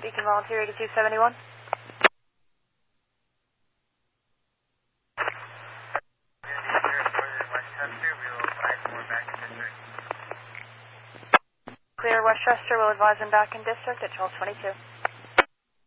Beacon Volunteer 8271. Clear Westchester, we'll advise him back in district at 1222.